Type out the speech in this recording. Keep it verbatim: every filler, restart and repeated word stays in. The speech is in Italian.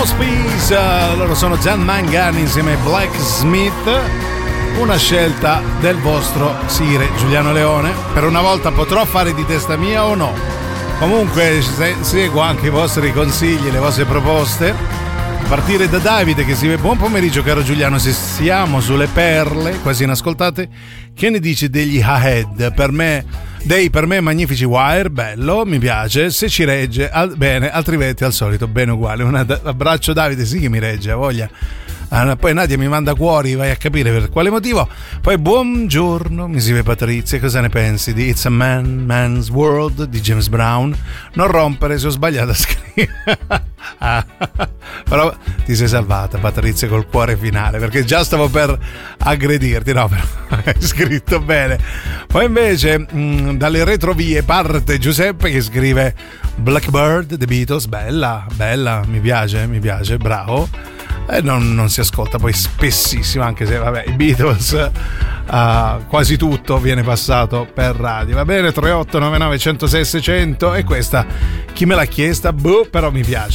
Peace, loro sono Dan Mangani insieme a Blacksmith, una scelta del vostro Sire Giuliano Leone. Per una volta potrò fare di testa mia o no? Comunque se, seguo anche i vostri consigli, le vostre proposte, a partire da Davide che scrive: buon pomeriggio caro Giuliano, se siamo sulle perle quasi inascoltate, che ne dici degli Ahead? Per me dei per me magnifici Wire, bello, mi piace, se ci regge al, bene, altrimenti al solito bene uguale. Un abbraccio Davide, sì che mi regge, ha voglia. Ah, poi Nadia mi manda cuori, vai a capire per quale motivo. Poi buongiorno, mi scrive Patrizia, cosa ne pensi di It's a Man, Man's World di James Brown? Non rompere se ho sbagliato a scrivere. Ah, però ti sei salvata Patrizia col cuore finale, perché già stavo per aggredirti, no, però hai scritto bene. Poi invece mh, dalle retrovie parte Giuseppe che scrive Blackbird, The Beatles, bella, bella, mi piace, mi piace, bravo. E non, non si ascolta poi spessissimo, anche se vabbè i Beatles uh, quasi tutto viene passato per radio. Va bene, tre otto nove nove uno zero sei seicento, e questa chi me l'ha chiesta? Boh, però mi piace.